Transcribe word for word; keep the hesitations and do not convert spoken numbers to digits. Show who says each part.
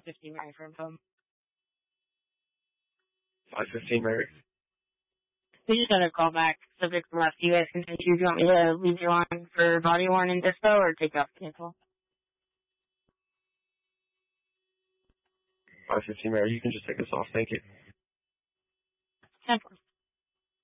Speaker 1: fifteen Mary from home.
Speaker 2: five fifteen Mary.
Speaker 1: We just got a call back. Subject left. You guys can take. Do you want me to leave you on for body worn and dispo or take off cancel?
Speaker 2: five fifteen Mary, you can just take this off. Thank you.
Speaker 1: ten four.